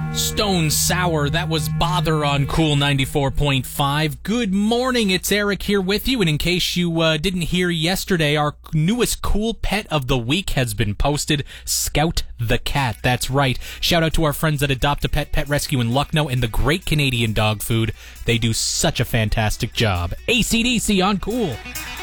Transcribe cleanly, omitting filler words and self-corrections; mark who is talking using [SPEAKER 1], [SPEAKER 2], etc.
[SPEAKER 1] Stone Sour, that was Bother on Cool 94.5. Good morning, it's Eric here with you, and in case you didn't hear yesterday, our newest cool pet of the week has been posted, Scout the Cat. That's right. Shout out to our friends at Adopt a Pet Pet Rescue in Lucknow and the Great Canadian Dog Food. They do such a fantastic job. AC/DC on Cool.